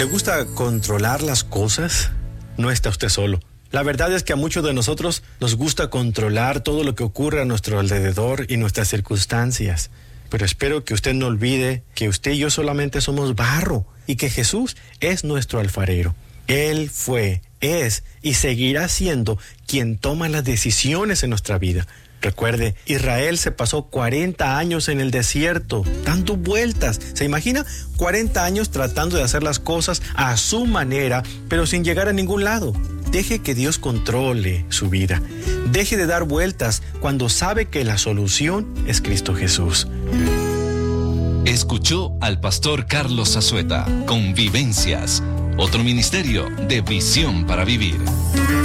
gusta controlar las cosas? No está usted solo. La verdad es que a muchos de nosotros nos gusta controlar todo lo que ocurre a nuestro alrededor y nuestras circunstancias. Pero espero que usted no olvide que usted y yo solamente somos barro y que Jesús es nuestro alfarero. Él fue, es y seguirá siendo quien toma las decisiones en nuestra vida. Recuerde, Israel se pasó 40 años en el desierto, dando vueltas. ¿Se imagina? 40 años tratando de hacer las cosas a su manera, pero sin llegar a ningún lado. Deje que Dios controle su vida. Deje de dar vueltas cuando sabe que la solución es Cristo Jesús. Escuchó al pastor Carlos Azueta con Vivencias, otro ministerio de Visión para Vivir.